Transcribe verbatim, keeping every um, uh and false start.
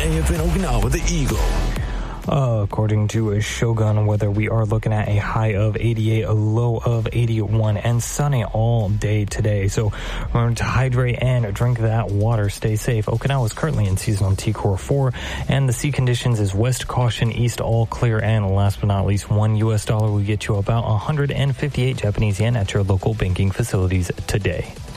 A F N Okinawa, the Eagle. Uh, according to Shogun Weather, we are looking at a high of eighty-eight, a low of eighty-one, and sunny all day today. So remember to hydrate and drink that water. Stay safe. Okinawa is currently in seasonal T Core four, and the sea conditions is west caution, east all clear, and last but not least, one U S dollar will get you about one hundred fifty-eight Japanese yen at your local banking facilities today.